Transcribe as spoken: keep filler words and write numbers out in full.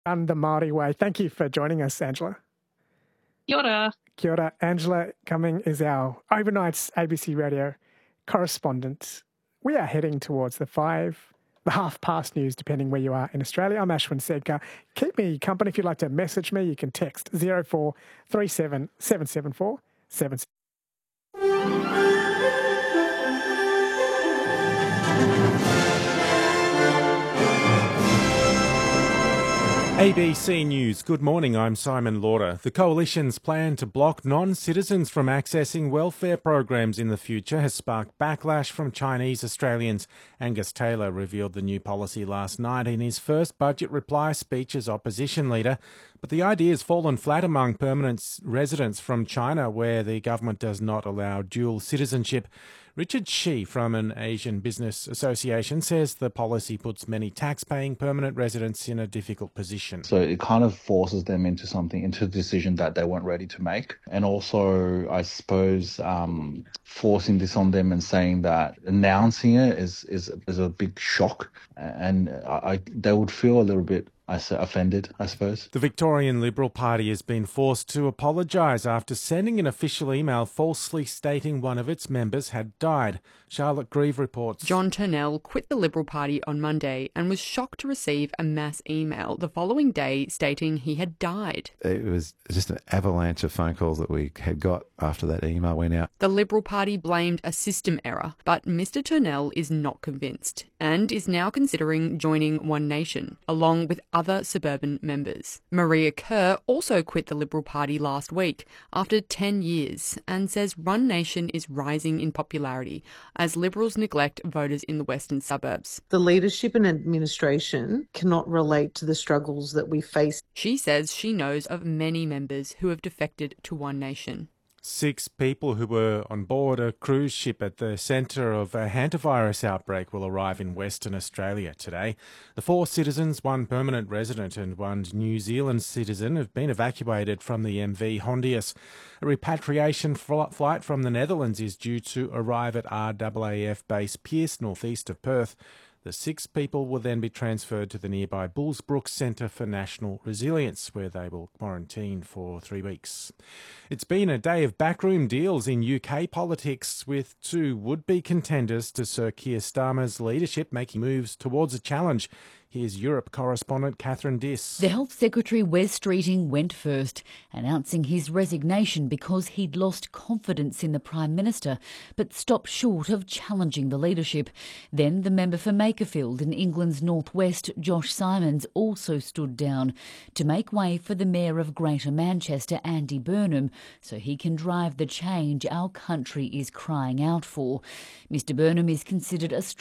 On the Māori way. Thank you for joining us, Angela. Kia ora. Kia ora. Angela Cumming is our overnight A B C Radio correspondent. We are heading towards the five, the half past news, depending where you are in Australia. I'm Ashwin Sedkar. Keep me company. If you'd like to message me, you can text zero four three seven seven seven four seven seven. A B C News. Good morning, I'm Simon Lauder. The Coalition's plan to block non-citizens from accessing welfare programs in the future has sparked backlash from Chinese Australians. Angus Taylor revealed the new policy last night in his first budget reply speech as opposition leader. But the idea has fallen flat among permanent residents from China, where the government does not allow dual citizenship. Richard Shi from an Asian Business Association says the policy puts many tax-paying permanent residents in a difficult position. So it kind of forces them into something, into a decision that they weren't ready to make. And also, I suppose, um, forcing this on them and saying that announcing it is, is, is a big shock. And I, they would feel a little bit I say offended, I suppose. The Victorian Liberal Party has been forced to apologise after sending an official email falsely stating one of its members had died. Charlotte Grieve reports. John Turnell quit the Liberal Party on Monday and was shocked to receive a mass email the following day stating he had died. It was just an avalanche of phone calls that we had got after that email went out. The Liberal Party blamed a system error, but Mr Turnell is not convinced and is now considering joining One Nation, along with other suburban members. Maria Kerr also quit the Liberal Party last week after ten years and says One Nation is rising in popularity as Liberals neglect voters in the western suburbs. The leadership and administration cannot relate to the struggles that we face. She says she knows of many members who have defected to One Nation. Six people who were on board a cruise ship at the centre of a hantavirus outbreak will arrive in Western Australia today. The four citizens, one permanent resident and one New Zealand citizen, have been evacuated from the M V Hondius. A repatriation flight from the Netherlands is due to arrive at R A A F base Pearce, northeast of Perth. The six people will then be transferred to the nearby Bullsbrook Centre for National Resilience, where they will quarantine for three weeks. It's been a day of backroom deals in U K politics, with two would-be contenders to Sir Keir Starmer's leadership making moves towards a challenge. Here's Europe correspondent Catherine Diss. The Health Secretary Wes Streeting went first, announcing his resignation because he'd lost confidence in the Prime Minister, but stopped short of challenging the leadership. Then the member for Makerfield in England's northwest, Josh Simons, also stood down to make way for the Mayor of Greater Manchester, Andy Burnham, so he can drive the change our country is crying out for. Mr Burnham is considered a strong